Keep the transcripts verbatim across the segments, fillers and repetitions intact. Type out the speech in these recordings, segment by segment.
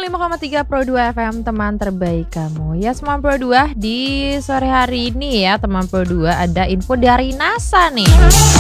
lima koma tiga Pro dua F M, teman terbaik kamu. Ya, teman Pro dua, di sore hari ini ya teman Pro dua ada info dari NASA nih.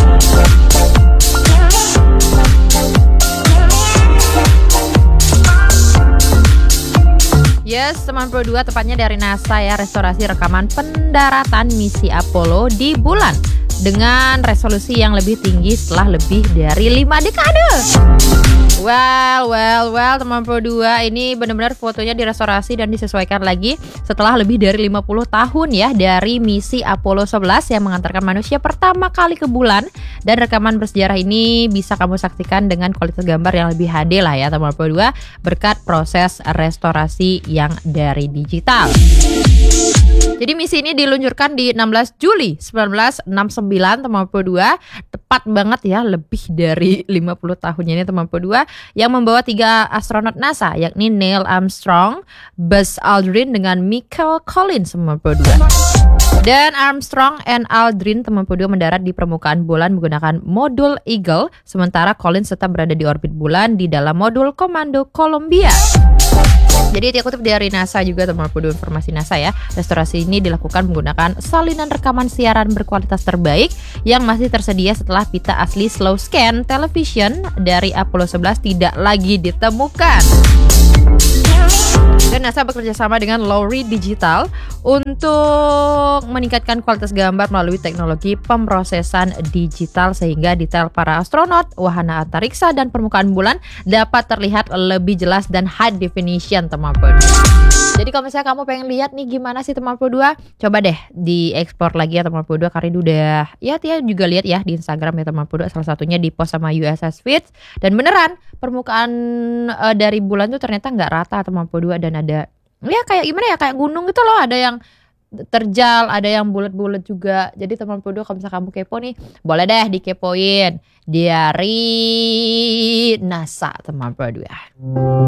Yes, teman Pro dua, tepatnya dari NASA ya, restorasi rekaman pendaratan misi Apollo di bulan dengan resolusi yang lebih tinggi setelah lebih dari lima dekade. Well, well, well, teman Pro dua, ini benar-benar fotonya direstorasi dan disesuaikan lagi setelah lebih dari lima puluh tahun ya dari misi Apollo sebelas yang mengantarkan manusia pertama kali ke bulan. Dan rekaman bersejarah ini bisa kamu saksikan dengan kualitas gambar yang lebih H D lah ya teman Pro dua, berkat proses restorasi yang dari digital. Jadi misi ini diluncurkan di enam belas Juli seribu sembilan ratus enam puluh sembilan teman Pro dua. Tepat banget ya, lebih dari lima puluh tahunnya ini teman Pro dua, yang membawa tiga astronot NASA yakni Neil Armstrong, Buzz Aldrin dengan Michael Collins teman Pro dua. Dan Armstrong and Aldrin teman Pro dua mendarat di permukaan bulan menggunakan modul Eagle, sementara Collins tetap berada di orbit bulan di dalam modul Komando Columbia. Jadi dia kutip dari NASA juga teman Pro dua, informasi NASA ya. Restorasi ini dilakukan menggunakan salinan rekaman siaran berkualitas terbaik yang masih tersedia setelah pita asli slow scan television dari Apollo sebelas tidak lagi ditemukan. Dan NASA bekerja sama dengan Lowry Digital untuk meningkatkan kualitas gambar melalui teknologi pemrosesan digital sehingga detail para astronot, wahana antariksa, dan permukaan bulan dapat terlihat lebih jelas dan high definition teman Pro dua. Jadi kalau misalnya kamu pengen lihat nih gimana sih teman Pro dua, coba deh diekspor lagi ya teman Pro dua, karena udah ya Tia juga lihat ya di Instagram ya teman Pro dua, salah satunya di post sama U S S Feeds, dan beneran permukaan uh, dari bulan tuh ternyata nggak rata teman Pro dua, dan ada ya kayak gimana ya, kayak gunung gitu loh, ada yang terjal, ada yang bulat-bulat juga. Jadi teman Pro dua, kalau misalnya kamu kepo nih, boleh deh dikepoin dari NASA teman Pro dua.